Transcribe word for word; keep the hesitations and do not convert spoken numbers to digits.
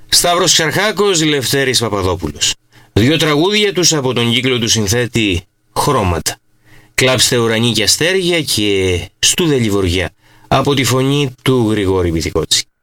Σταύρος Ξαρχάκος, Λευτέρης Παπαδόπουλος. Δύο τραγούδια τους από τον κύκλο του συνθέτη Χρώματα. Κλάψτε ουρανί και αστέρια και Στούδε Λιβωριά από τη φωνή του Γρηγόρη Βυθικότσι.